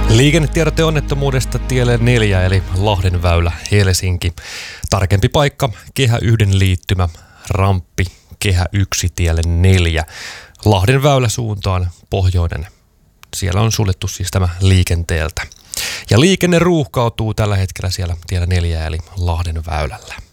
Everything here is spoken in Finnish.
Liikennetiedote onnettomuudesta tielle 4 eli Lahden väylä Helsinki. Tarkempi paikka Kehä 1 liittymä, ramppi Kehä 1 tielle 4. Lahden väylä suuntaan pohjoinen. Siellä on suljettu siis tämä liikenteeltä. Ja liikenne ruuhkautuu tällä hetkellä siellä tiellä 4 eli Lahden väylällä.